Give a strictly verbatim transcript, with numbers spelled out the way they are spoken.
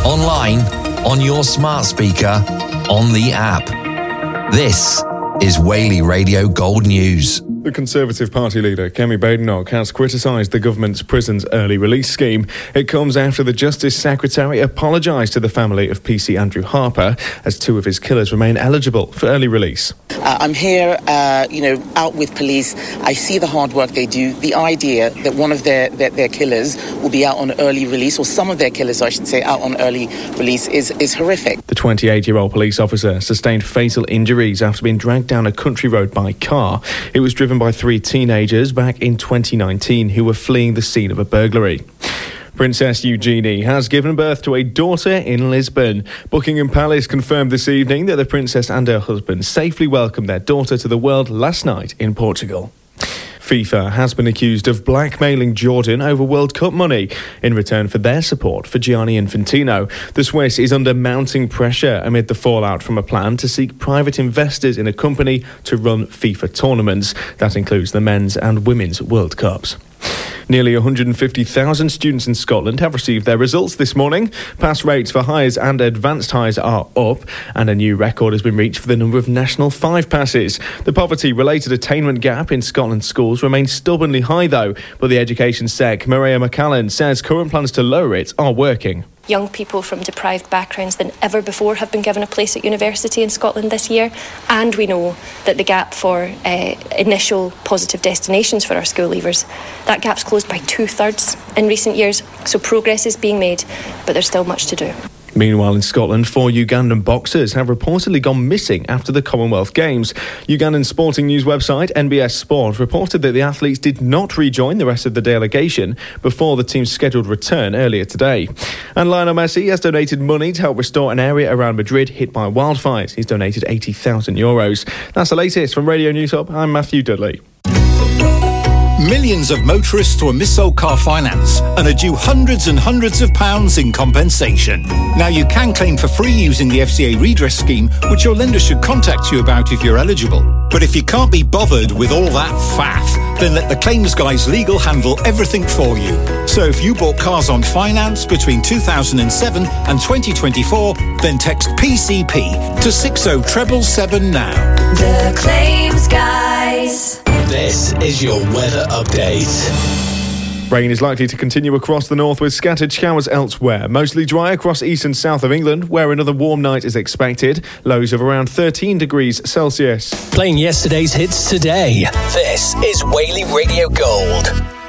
online, on your smart speaker, on the app. This is Whaley Radio Gold News. The Conservative Party leader, Kemi Badenoch, has criticised the government's prisons early release scheme. It comes after the Justice Secretary apologised to the family of P C Andrew Harper as two of his killers remain eligible for early release. Uh, I'm here, uh, you know, out with police. I see the hard work they do. The idea that one of their, their, their killers will be out on early release, or some of their killers, I should say, out on early release is, is horrific. The twenty-eight-year-old police officer sustained fatal injuries after being dragged down a country road by car. It was driven by three teenagers back in twenty nineteen who were fleeing the scene of a burglary. Princess Eugenie has given birth to a daughter in Lisbon. Buckingham Palace confirmed this evening that the princess and her husband safely welcomed their daughter to the world last night in Portugal. FIFA has been accused of blackmailing Jordan over World Cup money in return for their support for Gianni Infantino. The Swiss is under mounting pressure amid the fallout from a plan to seek private investors in a company to run FIFA tournaments. That includes the men's and women's World Cups. Nearly one hundred fifty thousand students in Scotland have received their results this morning. Pass rates for Highers and Advanced Highers are up, and a new record has been reached for the number of National five passes. The poverty-related attainment gap in Scotland's schools remains stubbornly high, though, but the Education Sec, Maria McCallan, says current plans to lower it are working. Young people from deprived backgrounds than ever before have been given a place at university in Scotland this year, and we know that the gap for uh, initial positive destinations for our school leavers, that gap's closed by two-thirds in recent years, so progress is being made, but there's still much to do. Meanwhile, in Scotland, four Ugandan boxers have reportedly gone missing after the Commonwealth Games. Ugandan sporting news website N B S Sport reported that the athletes did not rejoin the rest of the delegation before the team's scheduled return earlier today. And Lionel Messi has donated money to help restore an area around Madrid hit by wildfires. He's donated eighty thousand euros. That's the latest from Radio News Hub. I'm Matthew Dudley. Millions of motorists were missold car finance and are due hundreds and hundreds of pounds in compensation. Now you can claim for free using the F C A redress scheme, which your lender should contact you about if you're eligible. But if you can't be bothered with all that faff, then let the claims guys legal handle everything for you. So if you bought cars on finance between two thousand seven and twenty twenty-four, then text P C P to six oh seven seven now. The claims guys. This is your weather update. Rain is likely to continue across the north with scattered showers elsewhere. Mostly dry across east and south of England, where another warm night is expected. Lows of around thirteen degrees Celsius. Playing yesterday's hits today. This is Whaley Radio Gold.